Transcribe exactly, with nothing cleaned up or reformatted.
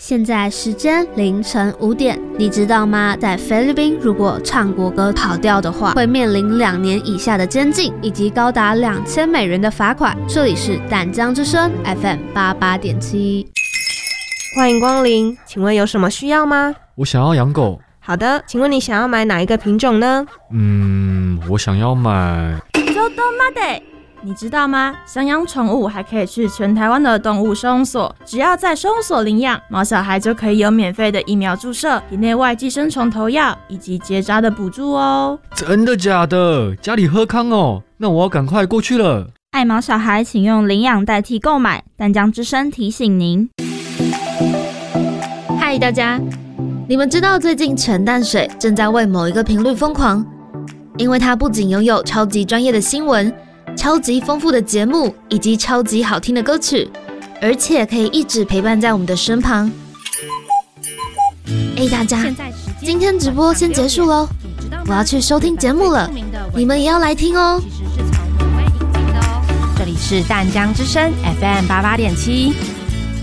现在时间凌晨五点，你知道吗？在菲律宾，如果唱国歌跑调的话，会面临两年以下的监禁，以及高达两千美元的罚款。这里是淡江之声 F M 八八点七， 欢迎光临，请问有什么需要吗？ 我想要养狗。 好的，请问你想要买哪一个品种呢？ 嗯，我想要买。 周东妈的。你知道吗？想养宠物还可以去全台湾的动物收容所，只要在收容所领养，毛小孩就可以有免费的疫苗注射、体内外寄生虫投药以及结扎的补助哦。 真的假的？家里喝康哦，那我要赶快过去了。 爱毛小孩请用领养代替购买，淡江之声提醒您。 嗨，大家，你们知道最近陈淡水正在为某一个频率疯狂，因为它不仅拥有超级专业的新闻、超级丰富的节目以及超级好听的歌曲，而且可以一直陪伴在我们的身旁。哎，大家，今天直播先结束咯，我要去收听节目了，你们也要来听哦。 这里是淡江之声 F M 八八点七。